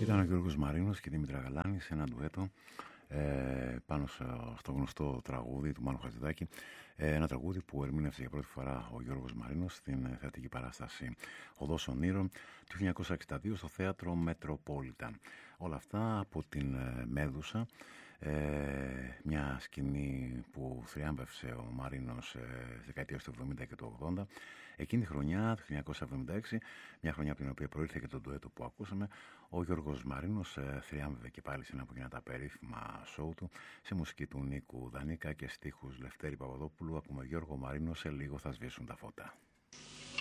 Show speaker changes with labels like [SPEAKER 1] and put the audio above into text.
[SPEAKER 1] Ήταν ο Γιώργος Μαρίνος και η Δήμητρα Γαλάνη σε ένα ντουέτο πάνω στο γνωστό τραγούδι του Μάνου Χατζηδάκη. Ένα τραγούδι που ερμήνευσε για πρώτη φορά ο Γιώργος Μαρίνος στην θεατρική παράσταση Οδός Ονείρων του 1962 στο θέατρο Μετροπόλιταν. Όλα αυτά από την Μέδουσα, μια σκηνή που θριάμβευσε ο Μαρίνος στις δεκαετίες του 70 και του 80. Εκείνη τη χρονιά, το 1976, μια χρονιά από την οποία προήλθε και το ντουέτο που ακούσαμε, ο Γιώργος Μαρίνος θριάμβευε και πάλι σε ένα από εκείνα τα περίφημα σόου του, σε μουσική του Νίκου Δανίκα και στίχους Λευτέρη Παπαδόπουλου. Ακούμε Γιώργο Μαρίνο, σε λίγο θα σβήσουν τα φώτα.